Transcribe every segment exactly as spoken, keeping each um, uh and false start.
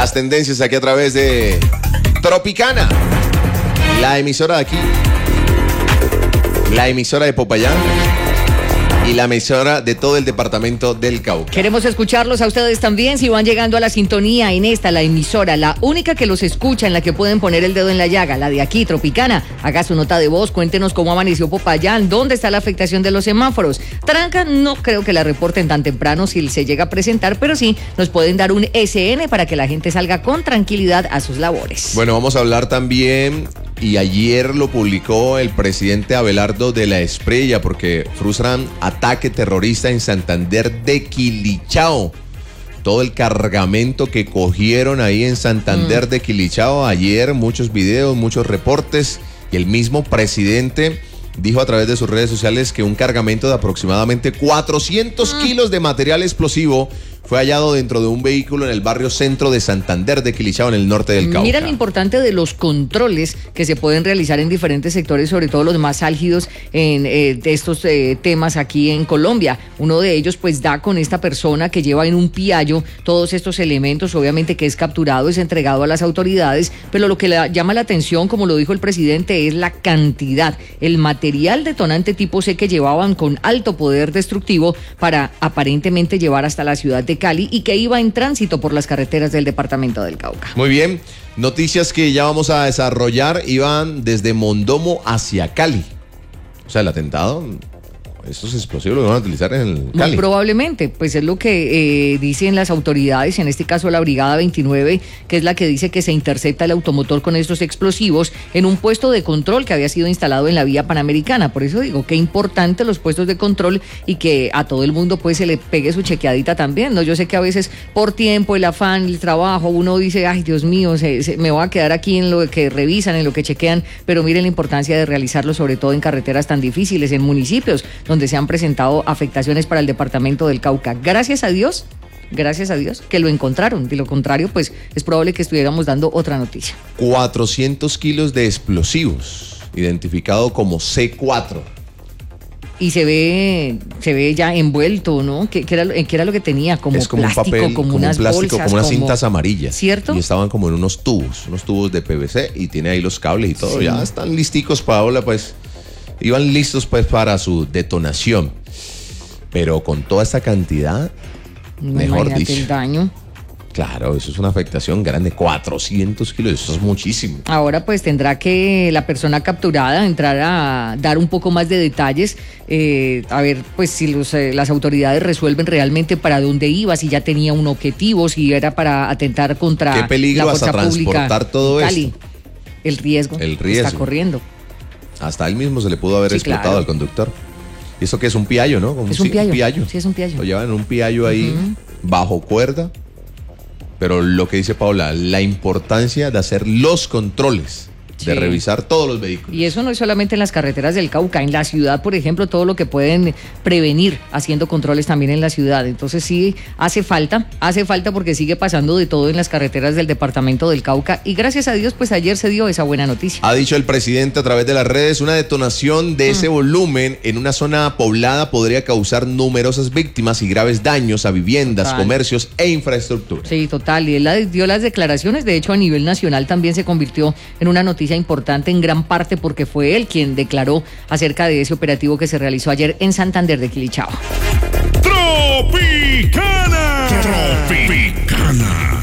Las tendencias aquí a través de Tropicana, la emisora de aquí, la emisora de Popayán y la emisora de todo el departamento del Cauca. Queremos escucharlos a ustedes también si van llegando a la sintonía en esta, la emisora, la única que los escucha, en la que pueden poner el dedo en la llaga, la de aquí, Tropicana. Haga su nota de voz, cuéntenos cómo amaneció Popayán, dónde está la afectación de los semáforos. Tranca, no creo que la reporten tan temprano si se llega a presentar, pero sí nos pueden dar un ese ene para que la gente salga con tranquilidad a sus labores. Bueno, vamos a hablar también, y ayer lo publicó el presidente Abelardo de la Espriella, porque frustran ataque terrorista en Santander de Quilichao. Todo el cargamento que cogieron ahí en Santander mm. de Quilichao ayer, muchos videos, muchos reportes, y el mismo presidente dijo a través de sus redes sociales que un cargamento de aproximadamente cuatrocientos kilos de material explosivo fue hallado dentro de un vehículo en el barrio centro de Santander de Quilichao, en el norte del Cauca. Mira lo importante de los controles que se pueden realizar en diferentes sectores, sobre todo los más álgidos en eh, de estos eh, temas aquí en Colombia. Uno de ellos pues da con esta persona que lleva en un piallo todos estos elementos, obviamente que es capturado, es entregado a las autoridades, pero lo que le llama la atención, como lo dijo el presidente, es la cantidad, el material detonante tipo C que llevaban con alto poder destructivo para aparentemente llevar hasta la ciudad de Cali y que iba en tránsito por las carreteras del departamento del Cauca. Muy bien, noticias que ya vamos a desarrollar. Iban desde Mondomo hacia Cali. O sea, el atentado, estos explosivos los van a utilizar en el Cali. Muy probablemente, pues es lo que eh, dicen las autoridades, en este caso la Brigada veintinueve, que es la que dice que se intercepta el automotor con estos explosivos en un puesto de control que había sido instalado en la vía panamericana. Por eso digo, qué importante los puestos de control y que a todo el mundo pues se le pegue su chequeadita también, ¿no? Yo sé que a veces por tiempo, el afán, el trabajo, uno dice, ay Dios mío, se, se, me voy a quedar aquí en lo que revisan, en lo que chequean, pero miren la importancia de realizarlo, sobre todo en carreteras tan difíciles, en municipios donde se han presentado afectaciones para el departamento del Cauca. Gracias a Dios, gracias a Dios que lo encontraron. De lo contrario, pues es probable que estuviéramos dando otra noticia. cuatrocientos kilos de explosivos, identificado como ce cuatro. Y se ve, se ve ya envuelto, ¿no? ¿Qué, qué, era, ¿Qué era lo que tenía? Como, es como plástico, un papel, como, como unas un plástico, bolsas, como unas como... cintas amarillas. ¿Cierto? Y estaban como en unos tubos, unos tubos de pe ve ce, y tiene ahí los cables y todo. Sí. Ya están listicos, Paola, pues. Iban listos pues para su detonación. Pero con toda esta cantidad, No, mejor dicho. el daño. Claro, eso es una afectación grande, cuatrocientos kilos, eso es muchísimo. Ahora pues tendrá que la persona capturada entrar a dar un poco más de detalles, eh, a ver pues si los, eh, las autoridades resuelven realmente para dónde iba, si ya tenía un objetivo, si era para atentar contra ¿Qué peligro la hasta fuerza pública. transportar todo Cali. esto? El riesgo, El que riesgo. está corriendo. Hasta él mismo se le pudo haber Sí, explotado claro. al conductor. ¿Y eso qué es? Un piallo, ¿no? Como Es un sí, piallo. un piallo. Sí, es un piallo. Lo llevan en un piallo ahí, uh-huh, bajo cuerda. Pero lo que dice Paula, la importancia de hacer los controles, sí, de revisar todos los vehículos. Y eso no es solamente en las carreteras del Cauca, en la ciudad, por ejemplo, todo lo que pueden prevenir haciendo controles también en la ciudad. Entonces sí, hace falta, hace falta porque sigue pasando de todo en las carreteras del departamento del Cauca y gracias a Dios, pues ayer se dio esa buena noticia. Ha dicho el presidente a través de las redes, una detonación de mm. ese volumen en una zona poblada podría causar numerosas víctimas y graves daños a viviendas, total, comercios e infraestructura. Sí, total, y él dio las declaraciones, de hecho a nivel nacional también se convirtió en una noticia importante en gran parte porque fue él quien declaró acerca de ese operativo que se realizó ayer en Santander de Quilichao. Tropicana. Tropicana.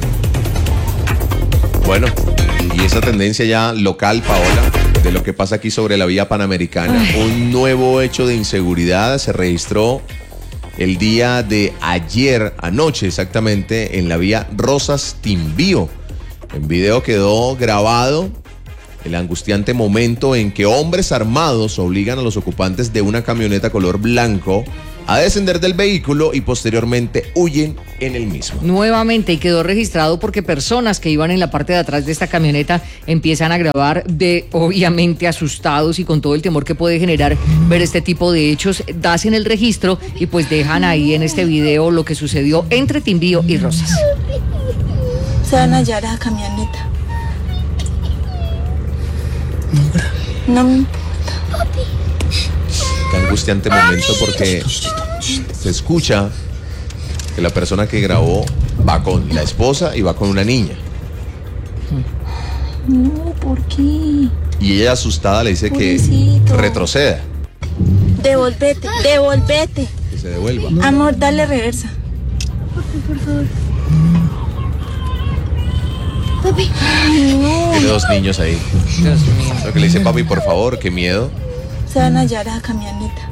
Bueno, y esa tendencia ya local, Paola, de lo que pasa aquí sobre la vía panamericana. Ay. Un nuevo hecho de inseguridad se registró el día de ayer, anoche exactamente, en la vía Rosas-Timbío. En video quedó grabado el angustiante momento en que hombres armados obligan a los ocupantes de una camioneta color blanco a descender del vehículo y posteriormente huyen en el mismo. Nuevamente, y quedó registrado porque personas que iban en la parte de atrás de esta camioneta empiezan a grabar de, obviamente, asustados y con todo el temor que puede generar ver este tipo de hechos, hacen el registro y pues dejan ahí en este video lo que sucedió entre Timbío y Rosas. Se van a hallar a la camioneta. No me importa. Qué angustiante momento porque se escucha que la persona que grabó Va con la esposa y va con una niña. No, ¿por qué? Y ella asustada le dice Pobrecito. que retroceda, Devolvete, devolvete. que se devuelva. Amor, dale reversa. Por favor. Papi. Ay, no. Tiene dos niños ahí. Dios mío. Lo que le dice papi, por favor, qué miedo. Se van a hallar a la camioneta.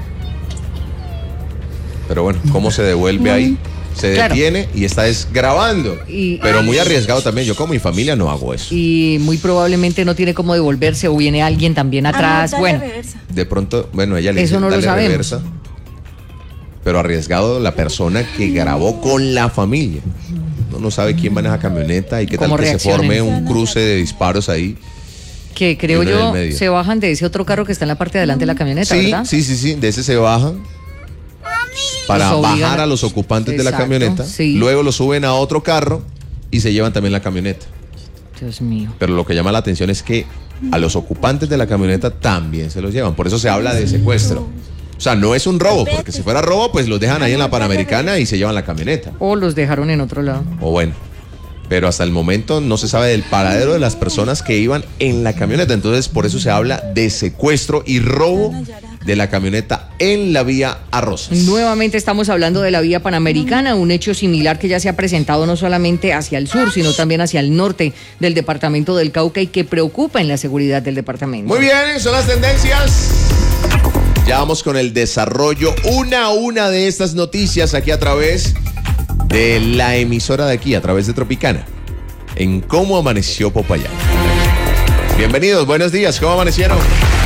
Pero bueno, ¿cómo se devuelve ahí? Se Claro. detiene y está es grabando. Y- Pero muy arriesgado también. Yo con mi familia no hago eso. Y muy probablemente no tiene cómo devolverse o viene alguien también atrás. Amor, dale Bueno, reversa. De pronto, bueno, ella le Eso dice, no lo dale sabemos. reversa. Pero arriesgado la persona que grabó con la familia. Uno no sabe quién maneja camioneta y qué tal ¿Cómo que se reaccionen? forme un cruce de disparos ahí. que creo Y uno en el yo medio. se bajan de ese otro carro que está en la parte de adelante de la camioneta, Sí, ¿verdad? sí, sí, sí. De ese se bajan para Los obligan bajar a- a los ocupantes de la Exacto, camioneta. sí. Luego lo suben a otro carro y se llevan también la camioneta. Dios mío. Pero lo que llama la atención es que a los ocupantes de la camioneta también se los llevan. Por eso se habla de secuestro. O sea, no es un robo, porque si fuera robo, pues los dejan ahí en la Panamericana y se llevan la camioneta. O los dejaron en otro lado. O bueno. Pero hasta el momento no se sabe del paradero de las personas que iban en la camioneta. Entonces, por eso se habla de secuestro y robo de la camioneta en la vía Arrozas. Nuevamente estamos hablando de la vía Panamericana, un hecho similar que ya se ha presentado no solamente hacia el sur, sino también hacia el norte del departamento del Cauca y que preocupa en la seguridad del departamento. Muy bien, son las tendencias. Ya vamos con el desarrollo una a una de estas noticias aquí a través de la emisora de aquí, a través de Tropicana, en Cómo Amaneció Popayán. Bienvenidos, buenos días, ¿cómo amanecieron?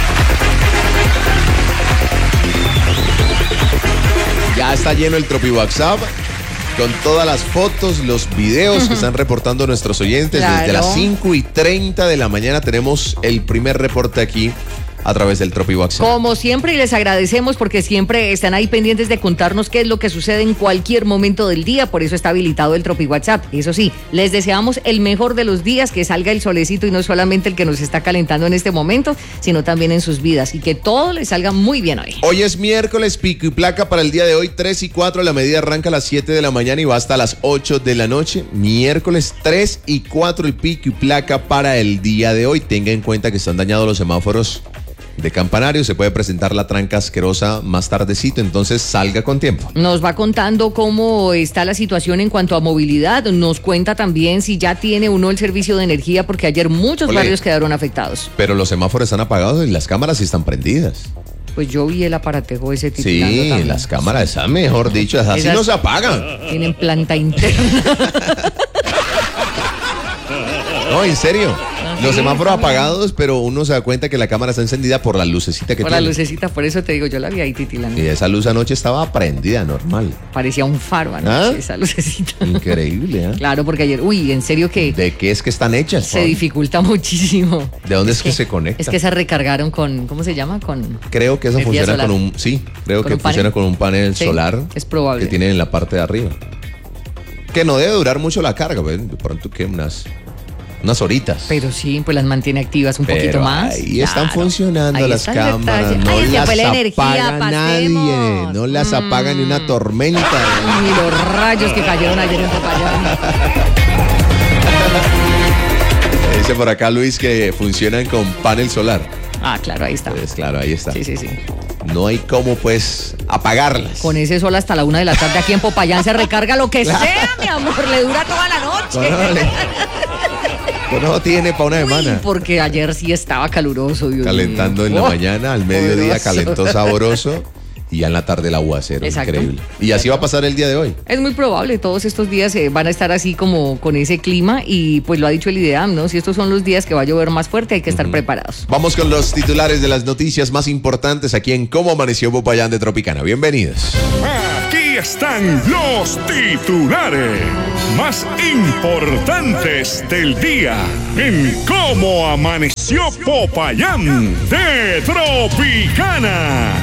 Ya está lleno el Tropi WhatsApp con todas las fotos, los videos que están reportando nuestros oyentes. Claro. Desde las cinco y treinta de la mañana tenemos el primer reporte aquí a través del Tropi WhatsApp. Como siempre, y les agradecemos porque siempre están ahí pendientes de contarnos qué es lo que sucede en cualquier momento del día, por eso está habilitado el Tropi WhatsApp. Eso sí, les deseamos el mejor de los días, que salga el solecito y no solamente el que nos está calentando en este momento, sino también en sus vidas y que todo les salga muy bien hoy. Hoy es miércoles, pico y placa para el día de hoy, tres y cuatro, la medida arranca a las siete de la mañana y va hasta las ocho de la noche. Miércoles tres y cuatro, el pico y placa para el día de hoy. Tenga en cuenta que están dañados los semáforos de Campanario, se puede presentar la tranca asquerosa más tardecito, entonces salga con tiempo. Nos va contando cómo está la situación en cuanto a movilidad, nos cuenta también si ya tiene uno el servicio de energía, porque ayer muchos Ole. barrios quedaron afectados. Pero los semáforos están apagados y las cámaras sí están prendidas. Pues yo vi el aparatejo ese titilando Sí, también. las cámaras están, mejor dicho, así Esas- no se apagan. Tienen planta interna. No, en serio. Los semáforos apagados, pero uno se da cuenta que la cámara está encendida por la lucecita que Por la tiene. lucecita, por eso te digo, yo la vi ahí titilando. Y esa luz anoche estaba prendida, normal. Parecía un faro anoche, ¿Ah? esa lucecita. Increíble, ¿eh? Claro, porque ayer, uy, en serio que ¿De qué es que están hechas? se Juan? dificulta muchísimo. ¿De dónde es que se conecta? Es que se recargaron con, ¿cómo se llama? Con Creo que eso energía funciona solar. con un... Sí, creo ¿Con que un panel? funciona con un panel Sí, solar. es probable. Que tienen en la parte de arriba. Que no debe durar mucho la carga, ¿ves? De pronto que unas... Unas horitas. Pero sí, pues las mantiene activas un Pero poquito más. ahí están Claro. funcionando Ahí las está el cámaras. detalle. No Ay, se las fue la energía, apaga nadie. pasemos. No las Mm. apaga ni una tormenta. Y los rayos que cayeron ayer en Popayán. Dice por acá Luis que funcionan con panel solar. Ah, claro, ahí está. Pues claro, ahí está. Sí, sí, sí. No hay cómo, pues, apagarlas. Con ese sol hasta la una de la tarde aquí en Popayán se recarga lo que sea, mi amor. Le dura toda la noche. No, no tiene para una Uy, semana. porque ayer sí estaba caluroso, Dios Calentando mío. en la Oh, mañana, al mediodía poderoso. calentó sabroso y ya en la tarde el aguacero. Exacto. Increíble. Y así va a pasar el día de hoy. Es muy probable, todos estos días eh, van a estar así como con ese clima y pues lo ha dicho el IDEAM, ¿no? Si estos son los días que va a llover más fuerte, hay que estar preparados. Vamos con los titulares de las noticias más importantes aquí en Cómo Amaneció Popayán de Tropicana. Bienvenidos. Aquí están los titulares más importantes del día en Cómo Amaneció Popayán de Tropicana.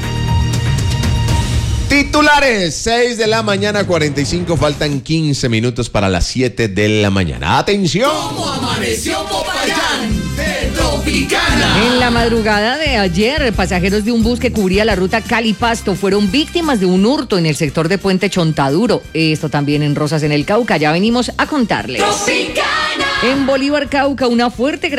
Titulares, seis de la mañana, cuarenta y cinco, faltan quince minutos para las siete de la mañana. ¡Atención! ¿Cómo amaneció Popayán? En la madrugada de ayer, pasajeros de un bus que cubría la ruta Cali-Pasto fueron víctimas de un hurto en el sector de Puente Chontaduro. Esto también en Rosas, en el Cauca. Ya venimos a contarles. En Bolívar, Cauca, una fuerte